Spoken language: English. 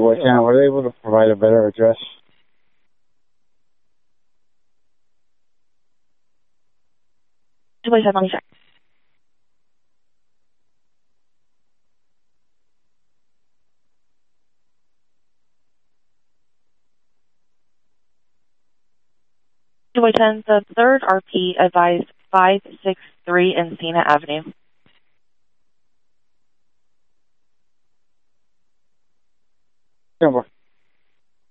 were they able to provide a better address? Let me check. Highway 10, the third RP advised 563 Encina Avenue. Number.